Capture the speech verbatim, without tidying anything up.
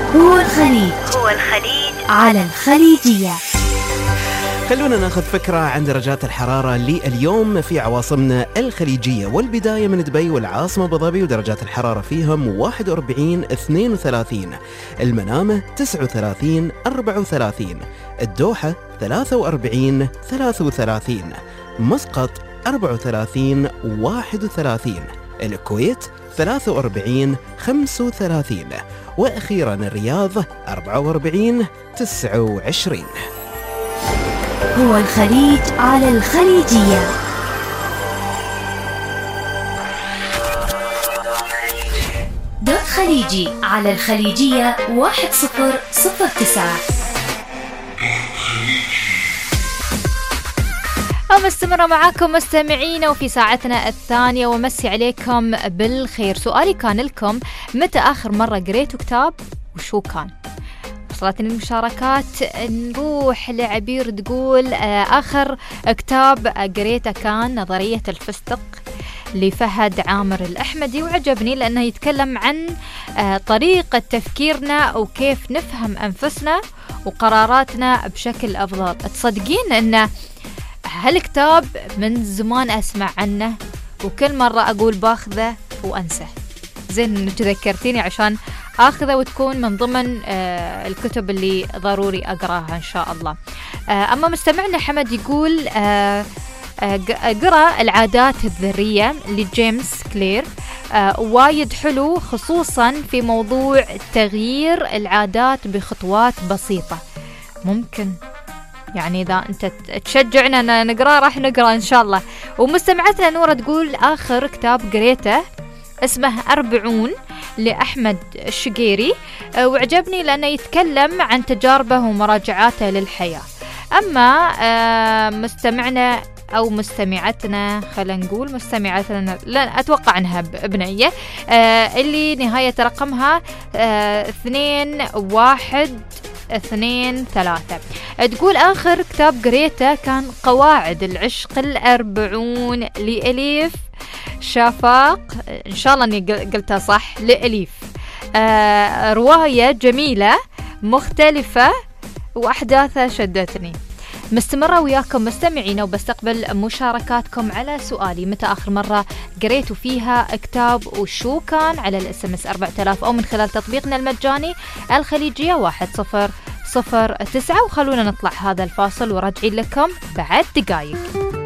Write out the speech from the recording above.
هو الخليج هو الخليج على الخليجية. خلونا ناخذ فكرة عن درجات الحرارة لليوم في عواصمنا الخليجية، والبداية من دبي والعاصمة أبو ظبي ودرجات الحرارة فيهم واحد وأربعين اثنين وثلاثين، المنامة تسعة وثلاثين أربعة وثلاثين، الدوحة ثلاثة وأربعين ثلاثة وثلاثين، مسقط أربعة وثلاثين واحد وثلاثين، الكويت ثلاثة وأربعين خمسة وثلاثين، وأخيرا الرياض أربعة وأربعين تسعة وعشرين. هو الخليج على الخليجية. دوت خليجي على الخليجية واحد صفر صفر تسعة. مستمرة معاكم مستمعينا وفي ساعتنا الثانية، ومسي عليكم بالخير. سؤالي كان لكم: متى آخر مرة قريتوا كتاب وشو كان؟ وصلتني المشاركات. نروح لعبير تقول آخر كتاب قريته كان نظرية الفستق لفهد عامر الأحمدي، وعجبني لأنه يتكلم عن طريقة تفكيرنا وكيف نفهم أنفسنا وقراراتنا بشكل أفضل. تصدقين أنه هالكتاب من زمان أسمع عنه وكل مرة أقول باخذه وأنسى. زين إنك ذكرتيني عشان آخذه وتكون من ضمن آه الكتب اللي ضروري أقراها إن شاء الله. آه أما مستمعنا حمد يقول آه آه قرأ العادات الذرية لجيمس كلير، آه وايد حلو خصوصا في موضوع تغيير العادات بخطوات بسيطة. ممكن يعني إذا أنت تشجعنا نقرأ راح نقرأ إن شاء الله. ومستمعتنا نورة تقول آخر كتاب قريته اسمه أربعون لأحمد الشقيري، وعجبني لأنه يتكلم عن تجاربه ومراجعاته للحياة. أما مستمعنا أو مستمعتنا، خلينا نقول مستمعتنا، لا أتوقع أنها بنية، اللي نهاية رقمها اثنين واحد اثنين ثلاثة، تقول آخر كتاب قريته كان قواعد العشق الأربعون لأليف شافاق، إن شاء الله أني قلتها صح، لأليف. آه رواية جميلة مختلفة وأحداثها شدتني. مستمرة وياكم مستمعين وبستقبل مشاركاتكم على سؤالي: متى آخر مرة قريتوا فيها كتاب وشو كان؟ على الاس ام اس أربعة آلاف أو من خلال تطبيقنا المجاني الخليجية واحد صفر صفر تسعة. وخلونا نطلع هذا الفاصل وراجعين لكم بعد دقايق.